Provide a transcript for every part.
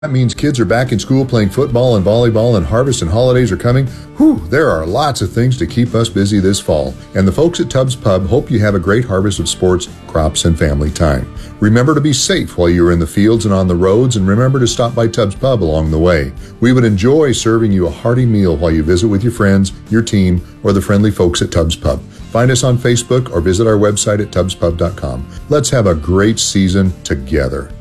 That means kids are back in school playing football and volleyball, and harvest and holidays are coming. There are lots of things to keep us busy this fall. And the folks at Tubbs Pub hope you have a great harvest of sports, crops, and family time. Remember to be safe while you're in the fields and on the roads, and remember to stop by Tubbs Pub along the way. We would enjoy serving you a hearty meal while you visit with your friends, your team, or the friendly folks at Tubbs Pub. Find us on Facebook or visit our website at tubbspub.com. Let's have a great season together.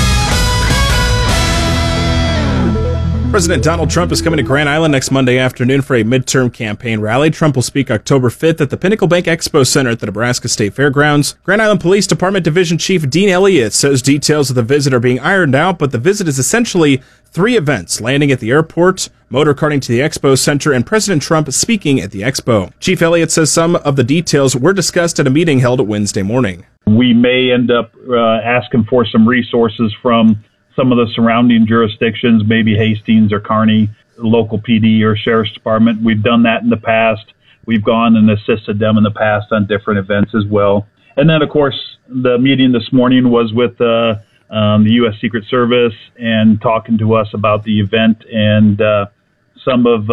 President Donald Trump is coming to Grand Island next Monday afternoon for a midterm campaign rally. Trump will speak October 5th at the Pinnacle Bank Expo Center at the Nebraska State Fairgrounds. Grand Island Police Department Division Chief Dean Elliott says details of the visit are being ironed out, but the visit is essentially 3 events: landing at the airport, motor karting to the Expo Center, and President Trump speaking at the Expo. Chief Elliott says some of the details were discussed at a meeting held Wednesday morning. We may end up asking for some resources from some of the surrounding jurisdictions, maybe Hastings or Kearney, local PD or Sheriff's Department. We've done that in the past. We've gone and assisted them in the past on different events as well. And then, of course, the meeting this morning was with the U.S. Secret Service and talking to us about the event and some of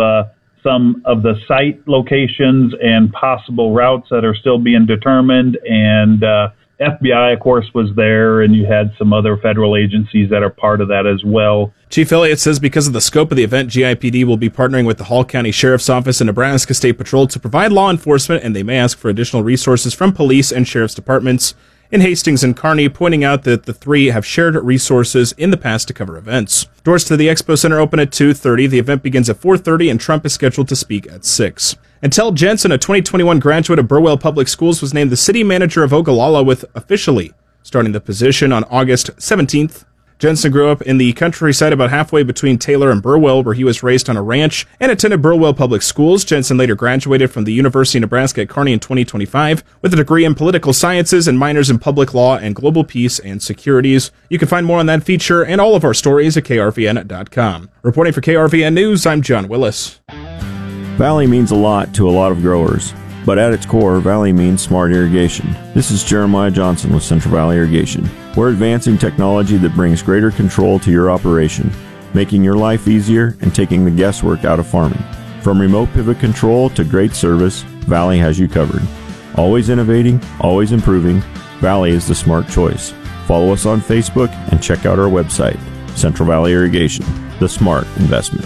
the site locations and possible routes that are still being determined. And FBI, of course, was there, and you had some other federal agencies that are part of that as well. Chief Elliott says because of the scope of the event, GIPD will be partnering with the Hall County Sheriff's Office and Nebraska State Patrol to provide law enforcement, and they may ask for additional resources from police and sheriff's departments in Hastings and Kearney, pointing out that the 3 have shared resources in the past to cover events. Doors to the Expo Center open at 2:30. The event begins at 4:30, and Trump is scheduled to speak at 6. And Tel Jensen, a 2021 graduate of Burwell Public Schools, was named the city manager of Ogallala, with officially starting the position on August 17th. Jensen grew up in the countryside about halfway between Taylor and Burwell, where he was raised on a ranch and attended Burwell Public Schools. Jensen later graduated from the University of Nebraska at Kearney in 2025 with a degree in political sciences and minors in public law and global peace and securities. You can find more on that feature and all of our stories at krvn.com. Reporting for KRVN News, I'm John Willis. Valley means a lot to a lot of growers, but at its core, Valley means smart irrigation. This is Jeremiah Johnson with Central Valley Irrigation. We're advancing technology that brings greater control to your operation, making your life easier and taking the guesswork out of farming. From remote pivot control to great service, Valley has you covered. Always innovating, always improving, Valley is the smart choice. Follow us on Facebook and check out our website, Central Valley Irrigation, the smart investment.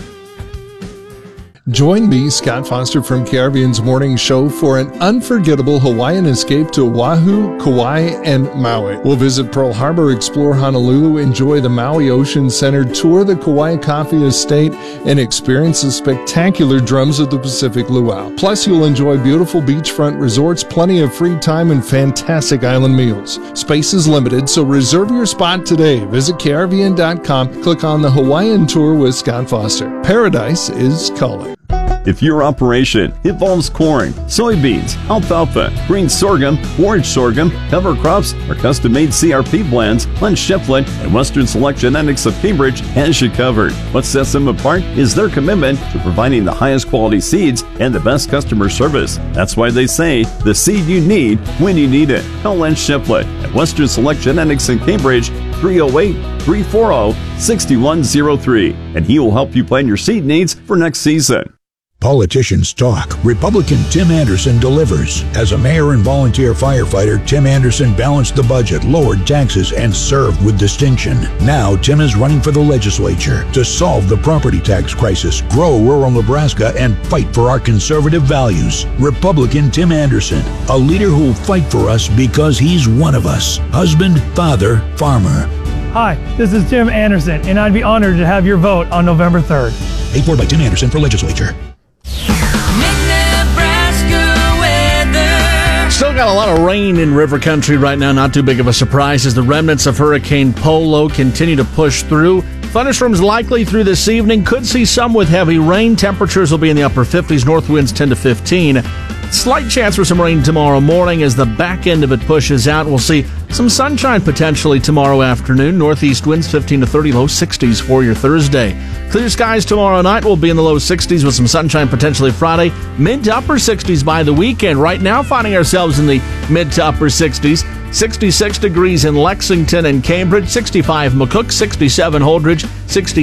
Join me, Scott Foster from KRVN's Morning Show, for an unforgettable Hawaiian escape to Oahu, Kauai, and Maui. We'll visit Pearl Harbor, explore Honolulu, enjoy the Maui Ocean Center, tour the Kauai Coffee Estate, and experience the spectacular drums of the Pacific Luau. Plus, you'll enjoy beautiful beachfront resorts, plenty of free time, and fantastic island meals. Space is limited, so reserve your spot today. Visit krvn.com, click on the Hawaiian Tour with Scott Foster. Paradise is calling. If your operation involves corn, soybeans, alfalfa, green sorghum, orange sorghum, cover crops, or custom-made CRP blends, Len Shiflett and Western Select Genetics of Cambridge has you covered. What sets them apart is their commitment to providing the highest quality seeds and the best customer service. That's why they say the seed you need when you need it. Call Len Shiflett at Western Select Genetics in Cambridge, 308-340-6103, and he will help you plan your seed needs for next season. Politicians talk. Republican Tim Anderson delivers. As a mayor and volunteer firefighter, Tim Anderson balanced the budget, lowered taxes, and served with distinction. Now, Tim is running for the legislature to solve the property tax crisis, grow rural Nebraska, and fight for our conservative values. Republican Tim Anderson, a leader who will fight for us because he's one of us. Husband, father, farmer. Hi, this is Tim Anderson, and I'd be honored to have your vote on November 3rd. Paid for by Tim Anderson for legislature. Still got a lot of rain in river country right now, not too big of a surprise as the remnants of Hurricane Polo continue to push through. Thunderstorms likely through this evening. Could see some with heavy rain. Temperatures will be in the upper 50s, north winds 10 to 15. Slight chance for some rain tomorrow morning as the back end of it pushes out. We'll see some sunshine potentially tomorrow afternoon. Northeast winds 15 to 30, low 60s for your Thursday. Clear skies tomorrow night will be in the low 60s with some sunshine potentially Friday. Mid to upper 60s by the weekend. Right now finding ourselves in the mid to upper 60s. 66 degrees in Lexington and Cambridge, 65 McCook, 67 Holdridge, 60